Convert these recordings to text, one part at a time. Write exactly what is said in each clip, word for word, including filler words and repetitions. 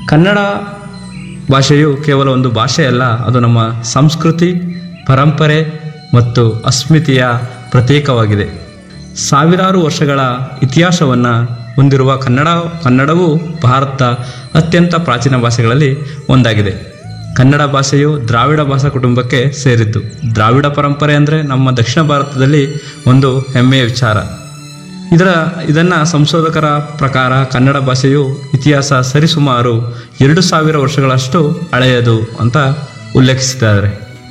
ಕನ್ನಡ ಭಾಷೆಯು ಕೇವಲ ಒಂದು ಭಾಷೆಯಲ್ಲ, ಅದು ನಮ್ಮ ಸಂಸ್ಕೃತಿ, ಪರಂಪರೆ ಮತ್ತು ಅಸ್ಮಿತೆಯ ಪ್ರತೀಕವಾಗಿದೆ. ಸಾವಿರಾರು ವರ್ಷಗಳ ಇತಿಹಾಸವನ್ನು ಹೊಂದಿರುವ ಕನ್ನಡ ಕನ್ನಡವು ಭಾರತದ ಅತ್ಯಂತ ಪ್ರಾಚೀನ ಭಾಷೆಗಳಲ್ಲಿ ಒಂದಾಗಿದೆ. ಕನ್ನಡ ಭಾಷೆಯು ದ್ರಾವಿಡ ಭಾಷಾ ಕುಟುಂಬಕ್ಕೆ ಸೇರಿದ್ದು. ದ್ರಾವಿಡ ಪರಂಪರೆ ಅಂದರೆ ನಮ್ಮ ದಕ್ಷಿಣ ಭಾರತದಲ್ಲಿ ಒಂದು ಹೆಮ್ಮೆಯ ವಿಚಾರ. ಇದರ ಇದನ್ನು ಸಂಶೋಧಕರ ಪ್ರಕಾರ ಕನ್ನಡ ಭಾಷೆಯು ಇತಿಹಾಸ ಸರಿಸುಮಾರು ಎರಡು ಸಾವಿರ ವರ್ಷಗಳಷ್ಟು ಹಳೆಯದು ಅಂತ ಉಲ್ಲೇಖಿಸಿದ್ದಾರೆ.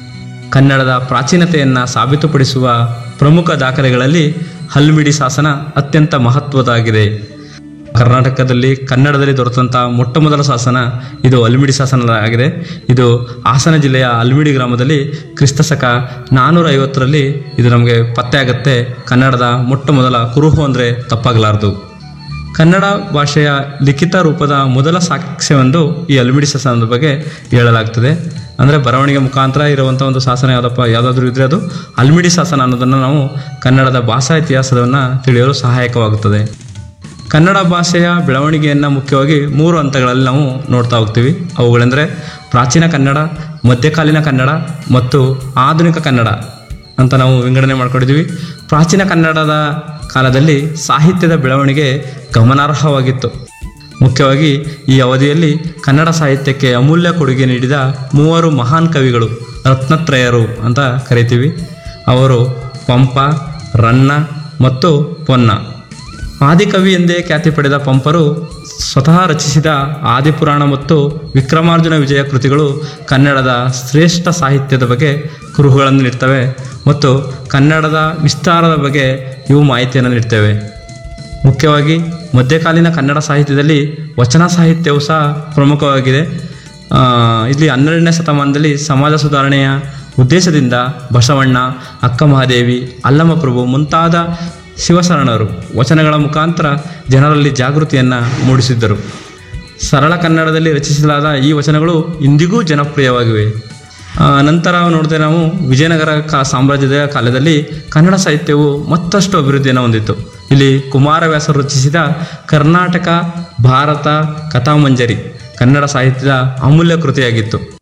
ಕನ್ನಡದ ಪ್ರಾಚೀನತೆಯನ್ನು ಸಾಬೀತುಪಡಿಸುವ ಪ್ರಮುಖ ದಾಖಲೆಗಳಲ್ಲಿ ಹಲ್ಮಿಡಿ ಶಾಸನ ಅತ್ಯಂತ ಮಹತ್ವದಾಗಿದೆ. ಕರ್ನಾಟಕದಲ್ಲಿ ಕನ್ನಡದಲ್ಲಿ ದೊರೆತಂಥ ಮೊಟ್ಟ ಮೊದಲ ಶಾಸನ ಇದು ಹಲ್ಮಿಡಿ ಶಾಸನ ಆಗಿದೆ. ಇದು ಹಾಸನ ಜಿಲ್ಲೆಯ ಹಲ್ಮಿಡಿ ಗ್ರಾಮದಲ್ಲಿ ಕ್ರಿಸ್ತಶಕ ನಾನ್ನೂರ ಐವತ್ತರಲ್ಲಿ ಇದು ನಮಗೆ ಪತ್ತೆ ಆಗುತ್ತೆ. ಕನ್ನಡದ ಮೊಟ್ಟ ಮೊದಲ ಕುರುಹು ಅಂದರೆ ತಪ್ಪಾಗಲಾರದು. ಕನ್ನಡ ಭಾಷೆಯ ಲಿಖಿತ ರೂಪದ ಮೊದಲ ಸಾಕ್ಷ್ಯವೆಂದು ಈ ಹಲ್ಮಿಡಿ ಶಾಸನದ ಬಗ್ಗೆ ಹೇಳಲಾಗ್ತದೆ. ಅಂದರೆ ಬರವಣಿಗೆ ಮುಖಾಂತರ ಇರುವಂಥ ಒಂದು ಶಾಸನ ಯಾವುದಪ್ಪ ಯಾವುದಾದ್ರೂ ಇದ್ದರೆ ಅದು ಹಲ್ಮಿಡಿ ಶಾಸನ ಅನ್ನೋದನ್ನು ನಾವು ಕನ್ನಡದ ಭಾಷಾ ಇತಿಹಾಸವನ್ನು ತಿಳಿಯಲು ಸಹಾಯಕವಾಗುತ್ತದೆ. ಕನ್ನಡ ಭಾಷೆಯ ಬೆಳವಣಿಗೆಯನ್ನು ಮುಖ್ಯವಾಗಿ ಮೂರು ಹಂತಗಳಲ್ಲಿ ನಾವು ನೋಡ್ತಾ ಹೋಗ್ತೀವಿ. ಅವುಗಳೆಂದರೆ ಪ್ರಾಚೀನ ಕನ್ನಡ, ಮಧ್ಯಕಾಲೀನ ಕನ್ನಡ ಮತ್ತು ಆಧುನಿಕ ಕನ್ನಡ ಅಂತ ನಾವು ವಿಂಗಡಣೆ ಮಾಡ್ಕೊಂಡಿದ್ದೀವಿ. ಪ್ರಾಚೀನ ಕನ್ನಡದ ಕಾಲದಲ್ಲಿ ಸಾಹಿತ್ಯದ ಬೆಳವಣಿಗೆ ಗಮನಾರ್ಹವಾಗಿತ್ತು. ಮುಖ್ಯವಾಗಿ ಈ ಅವಧಿಯಲ್ಲಿ ಕನ್ನಡ ಸಾಹಿತ್ಯಕ್ಕೆ ಅಮೂಲ್ಯ ಕೊಡುಗೆ ನೀಡಿದ ಮೂವರು ಮಹಾನ್ ಕವಿಗಳು, ರತ್ನತ್ರಯರು ಅಂತ ಕರಿತೀವಿ. ಅವರು ಪಂಪ, ರನ್ನ ಮತ್ತು ಪೊನ್ನ. ಆದಿಕವಿ ಎಂದೇ ಖ್ಯಾತಿ ಪಡೆದ ಪಂಪರು ಸ್ವತಃ ರಚಿಸಿದ ಆದಿಪುರಾಣ ಮತ್ತು ವಿಕ್ರಮಾರ್ಜುನ ವಿಜಯ ಕೃತಿಗಳು ಕನ್ನಡದ ಶ್ರೇಷ್ಠ ಸಾಹಿತ್ಯದ ಬಗ್ಗೆ ಕುರುಹುಗಳನ್ನು ನೀಡ್ತವೆ ಮತ್ತು ಕನ್ನಡದ ವಿಸ್ತಾರದ ಬಗ್ಗೆ ಇವು ಮಾಹಿತಿಯನ್ನು ನೀಡ್ತವೆ. ಮುಖ್ಯವಾಗಿ ಮಧ್ಯಕಾಲೀನ ಕನ್ನಡ ಸಾಹಿತ್ಯದಲ್ಲಿ ವಚನ ಸಾಹಿತ್ಯವು ಸಹ ಪ್ರಮುಖವಾಗಿದೆ. ಇಲ್ಲಿ ಹನ್ನೆರಡನೇ ಶತಮಾನದಲ್ಲಿ ಸಮಾಜ ಸುಧಾರಣೆಯ ಉದ್ದೇಶದಿಂದ ಬಸವಣ್ಣ, ಅಕ್ಕ ಮಹಾದೇವಿ, ಅಲ್ಲಮಪ್ರಭು ಮುಂತಾದ ಶಿವಶರಣರು ವಚನಗಳ ಮುಖಾಂತರ ಜನರಲ್ಲಿ ಜಾಗೃತಿಯನ್ನು ಮೂಡಿಸಿದ್ದರು. ಸರಳ ಕನ್ನಡದಲ್ಲಿ ರಚಿಸಲಾದ ಈ ವಚನಗಳು ಇಂದಿಗೂ ಜನಪ್ರಿಯವಾಗಿವೆ. ನಂತರ ನೋಡಿದ್ರೆ ನಾವು ವಿಜಯನಗರ ಕಾ ಸಾಮ್ರಾಜ್ಯದ ಕಾಲದಲ್ಲಿ ಕನ್ನಡ ಸಾಹಿತ್ಯವು ಮತ್ತಷ್ಟು ಅಭಿವೃದ್ಧಿಯನ್ನು ಹೊಂದಿತ್ತು. ಇಲ್ಲಿ ಕುಮಾರವ್ಯಾಸರು ರಚಿಸಿದ ಕರ್ನಾಟಕ ಭಾರತ ಕಥಾಮಂಜರಿ ಕನ್ನಡ ಸಾಹಿತ್ಯದ ಅಮೂಲ್ಯ ಕೃತಿಯಾಗಿತ್ತು.